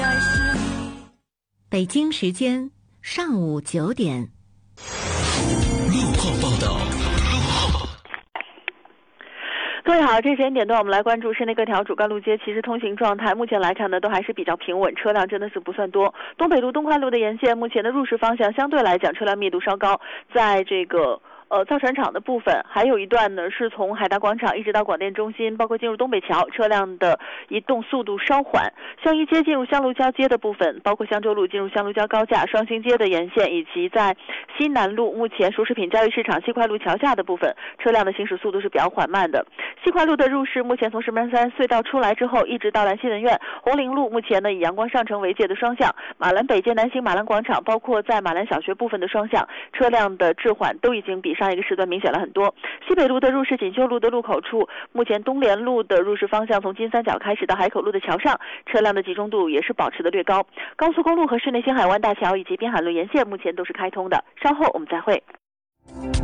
北京时间上午9点。 路况报道。 各位好，这时间点段我们来关注市内各条主干路街其实通行状态。目前来看呢，都还是比较平稳，车辆真的是不算多。东北路东快路的沿线，目前的入市方向相对来讲车辆密度稍高，在这个造船厂的部分，还有一段呢是从海达广场一直到广电中心，包括进入东北桥，车辆的移动速度稍缓。香一街进入香炉交街的部分，包括香洲路进入香炉交高架、双星街的沿线，以及在西南路目前熟食品交易市场西快路桥下的部分，车辆的行驶速度是比较缓慢的。西快路的入市目前从石门山隧道出来之后，一直到兰西人院、红陵路，目前呢以阳光上城为界的双向，马兰北街南行马兰广场，包括在马兰小学部分的双向，车辆的滞缓都已经比上一个时段明显了很多。西北路的入市锦绣路的路口处，目前东联路的入市方向从金三角开始到海口路的桥上，车辆的集中度也是保持的略高。高速公路和市内新海湾大桥以及滨海路沿线目前都是开通的。稍后我们再会。